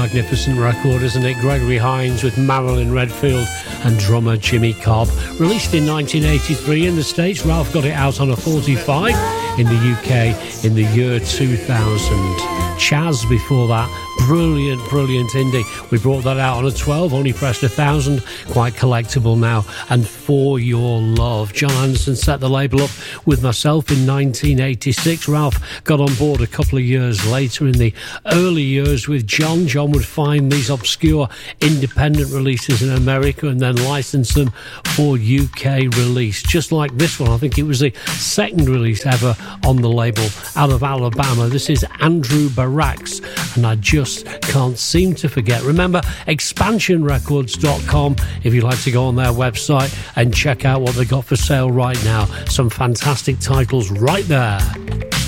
magnificent record, isn't it? Gregory Hines with Marilyn Redfield and drummer Jimmy Cobb. Released in 1983 in the States, Ralph got it out on a 45. In the UK in the year 2000. Chaz before that. Brilliant indie. We brought that out on a 12, only pressed 1,000, quite collectible now. And For Your Love. John Anderson set the label up with myself in 1986. Ralph got on board a couple of years later in the early years with John. John would find these obscure independent releases in America and then license them for UK release. Just like this one, I think it was the second release ever on the label out of Alabama. This is Andrew Barracks, and I just can't seem to forget. Remember, expansionrecords.com if you'd like to go on their website and check out what they got for sale right now. Some fantastic titles right there.